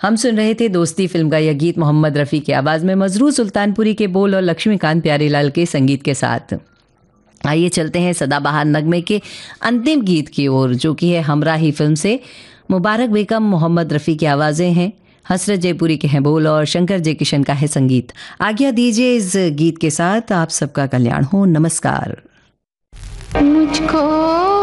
हम सुन रहे थे दोस्ती फिल्म का यह गीत मोहम्मद रफ़ी की आवाज़ में, मजरूर सुल्तानपुरी के बोल और लक्ष्मीकांत प्यारेलाल के संगीत के साथ। आइए चलते हैं सदाबहार नगमे के अंतिम गीत की ओर, जो कि है हमराही फिल्म से। मुबारक बेगम, मोहम्मद रफ़ी की आवाज़ें हैं, हसरत जयपुरी के हैं बोल और शंकर जयकिशन का है संगीत। आज्ञा दीजिए इस गीत के साथ। आप सबका कल्याण हो। नमस्कार। मुझको